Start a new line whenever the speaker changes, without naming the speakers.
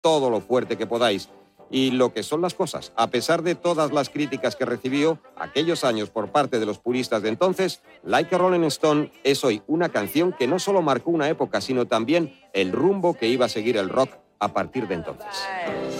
todo lo fuerte que podáis. Y lo que son las cosas, a pesar de todas las críticas que recibió aquellos años por parte de los puristas de entonces, Like a Rolling Stone es hoy una canción que no solo marcó una época, sino también el rumbo que iba a seguir el rock a partir de entonces.